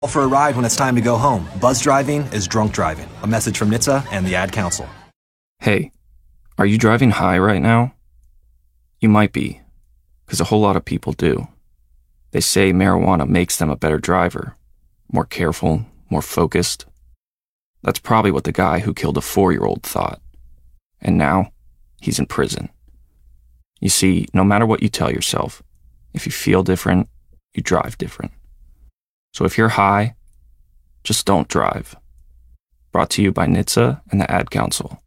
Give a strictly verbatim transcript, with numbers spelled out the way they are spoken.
For a ride when it's time to go home. Buzz driving is drunk driving. A message from N H T S A and the Ad Council. Hey, are you driving high right now? You might be, because a whole lot of people do. They say marijuana makes them a better driver, more careful, more focused. That's probably what the guy who killed a four-year-old thought. And now, he's in prison. You see, no matter what you tell yourself, if you feel different, you drive different. So if you're high, just don't drive. Brought to you by N H T S A and the Ad Council.